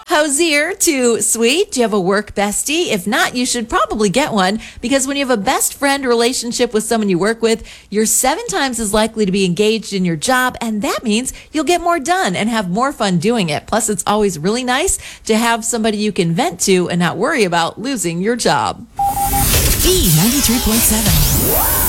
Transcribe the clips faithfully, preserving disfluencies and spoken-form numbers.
Hosier to Sweet, do you have a work bestie? If not, you should probably get one, because when you have a best friend relationship with someone you work with, you're seven times as likely to be engaged in your job, and that means you'll get more done and have more fun doing it. Plus, it's always really nice to have somebody you can vent to and not worry about losing your job. B ninety-three point seven.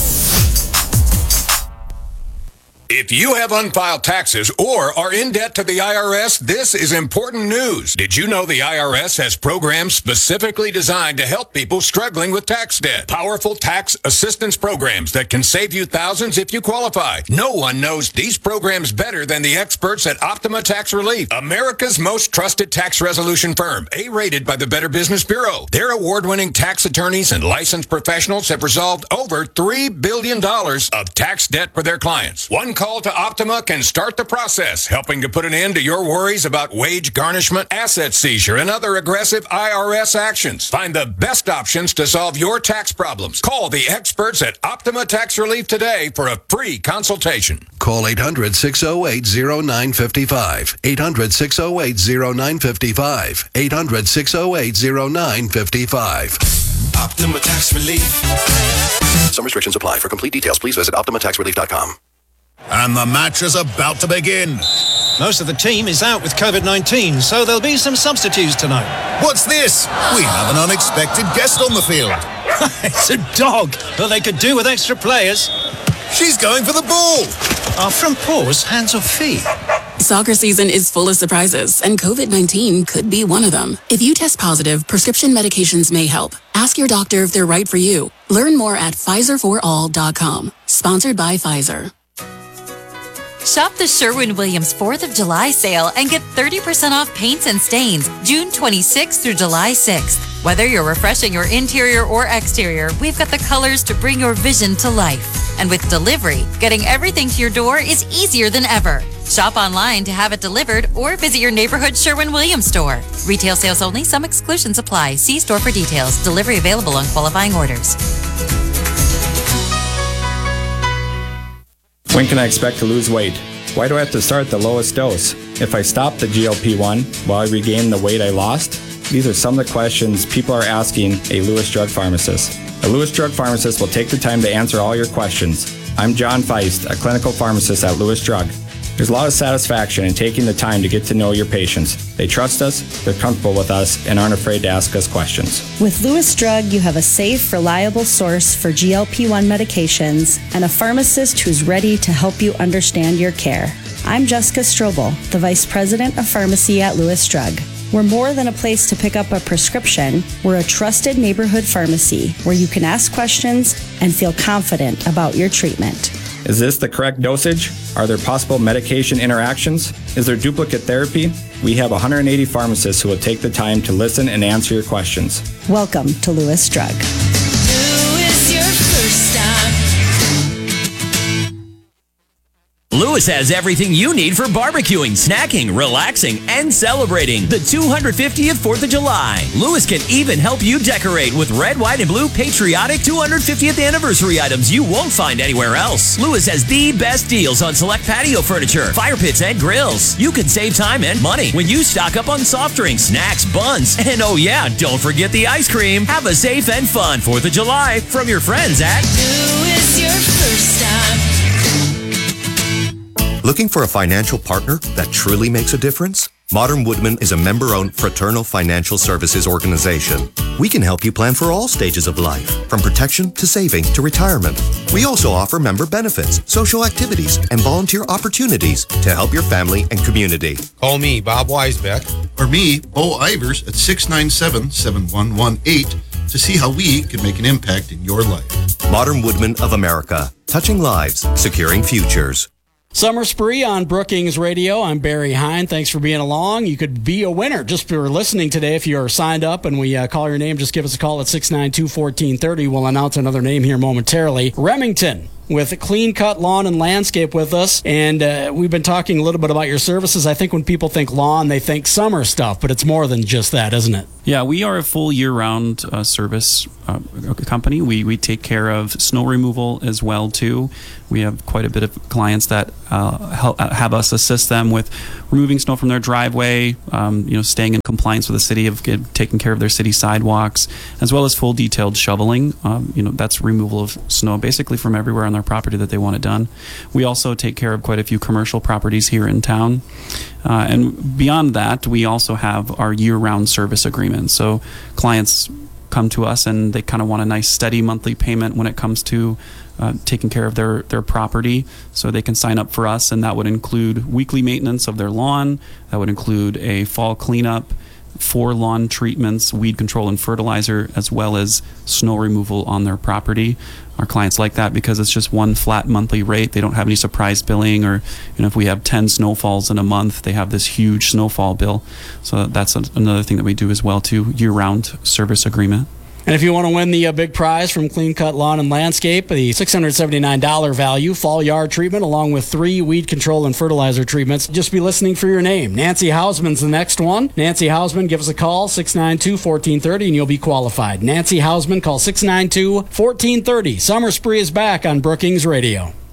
If you have unfiled taxes or are in debt to the I R S, this is important news. Did you know the I R S has programs specifically designed to help people struggling with tax debt? Powerful tax assistance programs that can save you thousands if you qualify. No one knows these programs better than the experts at Optima Tax Relief, America's most trusted tax resolution firm, A-rated by the Better Business Bureau. Their award-winning tax attorneys and licensed professionals have resolved over three billion dollars of tax debt for their clients. One call to Optima can start the process, helping to put an end to your worries about wage garnishment, asset seizure, and other aggressive I R S actions. Find the best options to solve your tax problems. Call the experts at Optima Tax Relief today for a free consultation. Call eight hundred, six oh eight, oh nine five five. eight hundred, six oh eight, oh nine five five. eight hundred, six oh eight, oh nine five five. Optima Tax Relief. Some restrictions apply. For complete details, please visit optima tax relief dot com. And the match is about to begin. Most of the team is out with covid nineteen, so there'll be some substitutes tonight. What's this? We have an unexpected guest on the field. It's a dog, but they could do with extra players. She's going for the ball. Are front paws hands or feet? Soccer season is full of surprises, and covid nineteen could be one of them. If you test positive, prescription medications may help. Ask your doctor if they're right for you. Learn more at Pfizer for all dot com. Sponsored by Pfizer. Shop the Sherwin-Williams fourth of July sale and get thirty percent off paints and stains June twenty-sixth through July sixth. Whether you're refreshing your interior or exterior, we've got the colors to bring your vision to life. And with delivery, getting everything to your door is easier than ever. Shop online to have it delivered or visit your neighborhood Sherwin-Williams store. Retail sales only. Some exclusions apply. See store for details. Delivery available on qualifying orders. When can I expect to lose weight? Why do I have to start the lowest dose? If I stop the G L P one, will I regain the weight I lost? These are some of the questions people are asking a Lewis Drug Pharmacist. A Lewis Drug Pharmacist will take the time to answer all your questions. I'm John Feist, a clinical pharmacist at Lewis Drug. There's a lot of satisfaction in taking the time to get to know your patients. They trust us, they're comfortable with us, and aren't afraid to ask us questions. With Lewis Drug, you have a safe, reliable source for G L P one medications and a pharmacist who's ready to help you understand your care. I'm Jessica Strobel, the Vice President of Pharmacy at Lewis Drug. We're more than a place to pick up a prescription. We're a trusted neighborhood pharmacy where you can ask questions and feel confident about your treatment. Is this the correct dosage? Are there possible medication interactions? Is there duplicate therapy? We have one hundred eighty pharmacists who will take the time to listen and answer your questions. Welcome to Lewis Drug. Lewis, your first stop. Lewis has everything you need for barbecuing, snacking, relaxing, and celebrating the two hundred fiftieth fourth of July. Lewis can even help you decorate with red, white, and blue patriotic two hundred fiftieth anniversary items you won't find anywhere else. Lewis has the best deals on select patio furniture, fire pits, and grills. You can save time and money when you stock up on soft drinks, snacks, buns, and oh yeah, don't forget the ice cream. Have a safe and fun fourth of July from your friends at Lewis, your first stop. Looking for a financial partner that truly makes a difference? Modern Woodman is a member-owned fraternal financial services organization. We can help you plan for all stages of life, from protection to saving to retirement. We also offer member benefits, social activities, and volunteer opportunities to help your family and community. Call me, Bob Weisbeck. Or me, Bo Ivers, at six nine seven, seven one one eight to see how we can make an impact in your life. Modern Woodman of America. Touching lives, securing futures. Summer Spree on Brookings Radio. I'm Barry Hine. Thanks for being along. You could be a winner just for listening today. If you're signed up and we uh, call your name, just give us a call at six nine two, one four three zero. We'll announce another name here momentarily. Remington with Clean Cut Lawn and Landscape with us. And uh, we've been talking a little bit about your services. I think when people think lawn, they think summer stuff, but it's more than just that, isn't it? Yeah, we are a full year-round uh, service uh, company. We we take care of snow removal as well too. We have quite a bit of clients that uh, help have us assist them with removing snow from their driveway, um, you know, staying in compliance with the city of get, taking care of their city sidewalks, as well as full detailed shoveling. Um, you know, that's removal of snow basically from everywhere on their property that they want it done. We also take care of quite a few commercial properties here in town. Uh, and beyond that, we also have our year-round service agreement. So clients come to us and they kind of want a nice steady monthly payment when it comes to uh, taking care of their, their property. So they can sign up for us, and that would include weekly maintenance of their lawn. That would include a fall cleanup, four lawn treatments, weed control and fertilizer, as well as snow removal on their property. Our clients like that because it's just one flat monthly rate. They don't have any surprise billing, or you know, if we have ten snowfalls in a month, they have this huge snowfall bill. So that's a, another thing that we do as well too, year-round service agreement. And if you want to win the uh, big prize from Clean Cut Lawn and Landscape, the six hundred seventy-nine dollars value fall yard treatment along with three weed control and fertilizer treatments, just be listening for your name. Nancy Hausman's the next one. Nancy Hausman, give us a call, six nine two, one four three zero, and you'll be qualified. Nancy Hausman, call six nine two, one four three zero. Summer Spree is back on Brookings Radio.